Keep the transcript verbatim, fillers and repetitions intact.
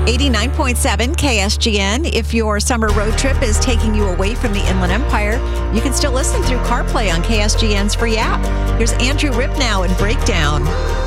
eighty-nine point seven K S G N. If your summer road trip is taking you away from the Inland Empire, you can still listen through CarPlay on K S G N's free app. Here's Andrew Ripnow and Breakdown.